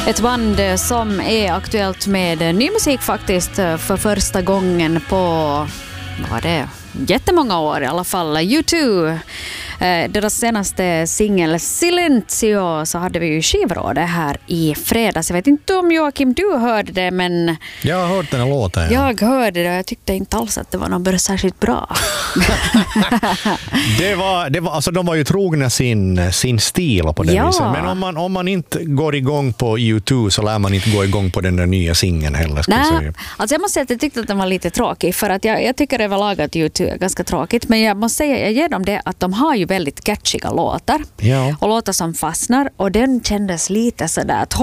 Ett band som är aktuellt med ny musik faktiskt för första gången på jättemånga år i alla fall. U2, deras senaste singel Silencio, så hade vi ju skivråd här i fredags. Jag vet inte om Joakim du hörde det, men jag har hört den här låten. Ja. Jag hörde det och jag tyckte inte alls att det var något särskilt bra. det var alltså de var ju trogna sin stil på det viset. Men om man inte går igång på U2 så lär man inte gå igång på den där nya singeln heller. Nej, alltså jag måste säga att jag tyckte att den var lite tråkig, för att jag tycker överlag att U2 är ganska tråkigt, men jag måste säga, jag ger dem det att de har ju väldigt catchiga låtar. Ja. Och låtar som fastnar, och den kändes lite sådär att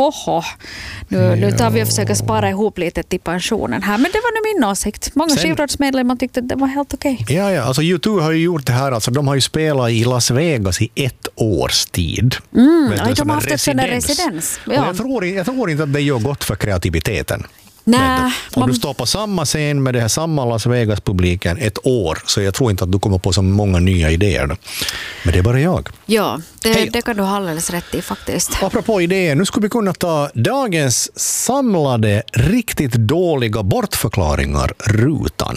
nu tar vi och försöker spara ihop lite till pensionen här, men det var nu min åsikt. Många skivrådsmedlemmar tyckte att det var helt okej. Ja, alltså U2 har ju gjort det här, alltså de har ju spelat i Las Vegas i 1 års tid. Och de har haft en residens. Ja. Och jag tror inte att det gör gott för kreativiteten. Nej, om du står på samma scen med det här samma Las Vegas-publiken 1 år, så jag tror inte att du kommer på så många nya idéer då. Men det är bara jag. Ja, det kan du ha alldeles rätt i faktiskt. Apropå idéer, nu skulle vi kunna ta dagens samlade, riktigt dåliga bortförklaringar-rutan.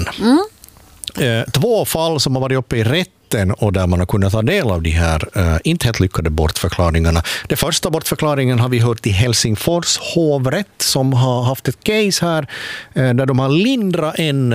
2 fall som har varit uppe i rätten och där man har kunnat ta del av de här inte helt lyckade bortförklaringarna. Den första bortförklaringen har vi hört i Helsingfors hovrätt, som har haft ett case här där de har lindrat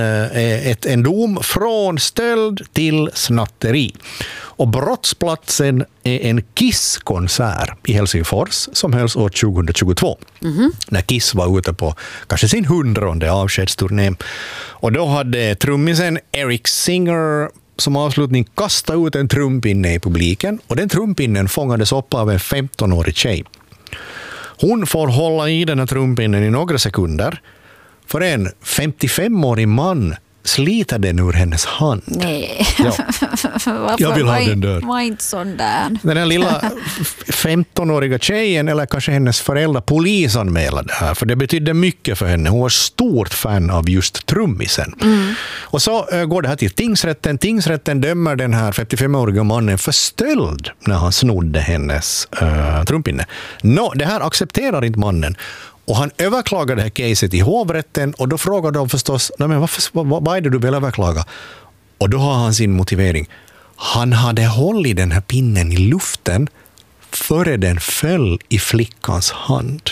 en dom från stöld till snatteri. Och brottsplatsen är en Kiss-konsert i Helsingfors som hölls år 2022. När Kiss var ute på kanske sin 100:e avskedsturné. Och då hade trummisen Eric Singer som avslutning kastat ut en trumpinne i publiken, och den trumpinnen fångades upp av en 15-årig tjej. Hon får hålla i den här trumpinnen i några sekunder, för en 55-årig man sliter den ur hennes hand. Nej. Ja. Jag vill ha den där. Var inte sån där. Den här lilla 15-åriga tjejen, eller kanske hennes föräldrar, polisanmälade det här, för det betydde mycket för henne. Hon var stort fan av just trummisen. Och så går det här till tingsrätten. Tingsrätten dömer den här 55-åriga mannen för stöld när han snodde hennes trumpinne. Det här accepterar inte mannen. Och han överklagade det här caset i hovrätten, och då frågade de förstås, vad är det du vill överklaga? Och då har han sin motivering. Han hade hållit den här pinnen i luften före den föll i flickans hand.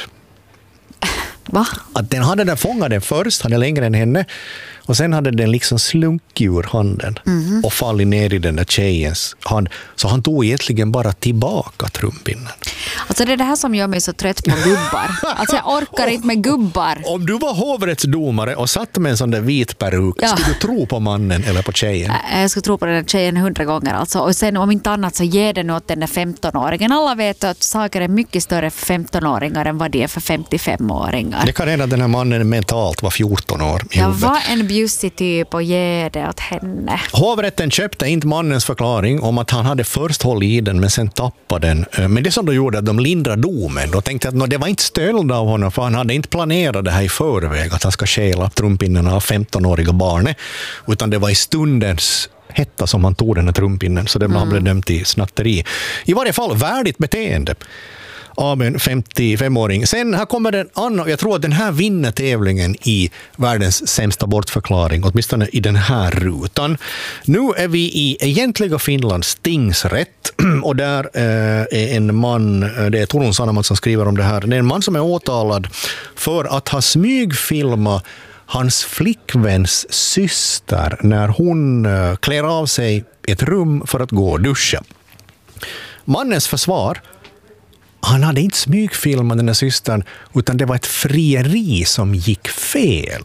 Va? Att den hade fångat den först, hade längre än henne, och sen hade den liksom slunkit ur handen och fallit ner i den där tjejens hand. Så han tog egentligen bara tillbaka trumpinnen. Alltså det är det här som gör mig så trött på gubbar. Alltså jag orkar inte med gubbar. Om du var hovrättsdomare och satt med en sån där vit peruk, skulle du tro på mannen eller på tjejen? Jag skulle tro på den där tjejen 100 gånger. Alltså. Och sen om inte annat så ger den åt den där 15-åringen. Alla vet att saker är mycket större för 15-åringar än vad det är för 55-åringar. Det kan hända att den här mannen mentalt var 14 år i huvudet. Var en bjussig typ och ge det åt henne. Hovrätten köpte inte mannens förklaring om att han hade först hållit i den men sen tappade den. Men det som då gjorde att de lindrade domen, då tänkte jag att det var inte stöld av honom, för han hade inte planerat det här i förväg, att han ska stjäla trumpinnen av 15-åriga barnet, utan det var i stundens hetta som han tog den här trumpinnen, så det han blev dömd till snatteri. I varje fall värdigt beteende av en 55-åring. Sen här kommer den annan, jag tror att den här vinner tävlingen i världens sämsta bortförklaring, åtminstone i den här rutan. Nu är vi i egentliga Finlands tingsrätt, och där är en man, det är Turun Sanomat som skriver om det här, det är en man som är åtalad för att ha smygfilmat hans flickväns syster när hon klär av sig i ett rum för att gå och duscha. Mannens försvar: han hade inte smygfilmat den här systern, utan det var ett frieri som gick fel.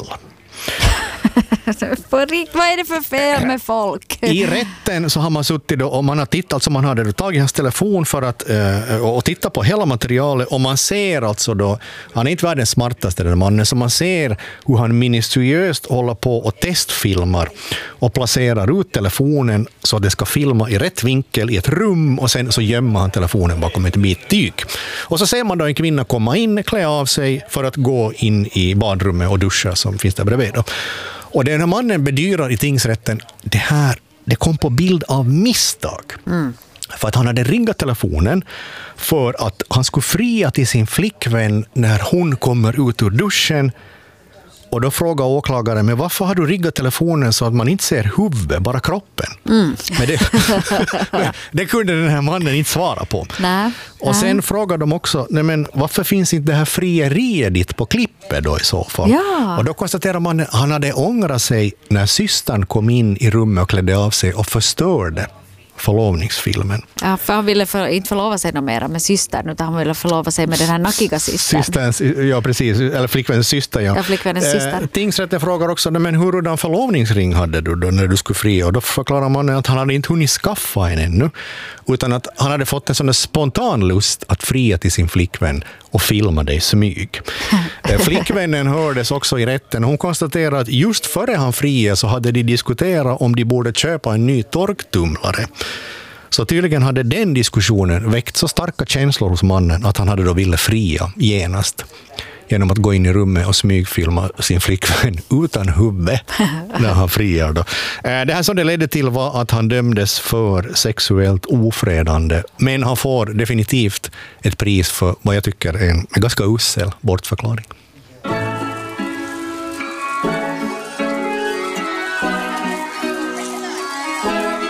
Vad är det för fel med folk? I rätten så har man suttit och man har tittat, alltså man hade tagit hans telefon för att och titta på hela materialet, och man ser alltså då, han är inte världens smartaste den mannen, så man ser hur han minutiöst håller på och testfilmar och placerar ut telefonen så att det ska filma i rätt vinkel i ett rum, och sen så gömmer han telefonen bakom ett bit tyg. Och så ser man då en kvinna komma in, klä av sig för att gå in i badrummet och duscha som finns där bredvid då. Och den här mannen bedyrar i tingsrätten, det kom på bild av misstag. För att han hade ringat telefonen för att han skulle fria till sin flickvän när hon kommer ut ur duschen. Och då frågar åklagaren, men varför har du riggat telefonen så att man inte ser huvudet, bara kroppen? Men det kunde den här mannen inte svara på. Och sen frågar de också, nej men varför finns inte det här frieriet ditt på klippet då i så fall? Ja. Och då konstaterar man att han hade ångrat sig när systern kom in i rummet och klädde av sig och förstörde förlovningsfilmen. Ja, för han ville inte förlova sig mer med systern, utan han ville förlova sig med den här nackiga systern. Ja, precis. Eller flickvännens syster. Ja. Flickvännens syster. Tingsrätten frågar också, men hurdan förlovningsring hade du då när du skulle fria? Och då förklarar man att han hade inte hunnit skaffa en ännu, utan att han hade fått en sån spontan lust att fria till sin flickvän och filma det i smyg. Flickvännen hördes också i rätten. Hon konstaterade att just före han friade så hade de diskuterat om de borde köpa en ny torktumlare. Så tydligen hade den diskussionen väckt så starka känslor hos mannen att han hade då ville fria genast genom att gå in i rummet och smygfilma sin flickvän utan huvud när han friar då. Det här som det ledde till var att han dömdes för sexuellt ofredande, men han får definitivt ett pris för vad jag tycker är en ganska usel bortförklaring.